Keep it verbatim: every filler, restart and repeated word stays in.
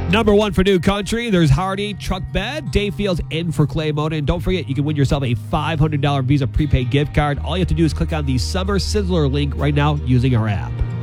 Number one for New Country, there's Hardy, Truck Bed, Dave Fields in for Clay Mona. And don't forget, you can win yourself a five hundred dollars Visa prepaid gift card. All you have to do is click on the Summer Sizzler link right now using our app.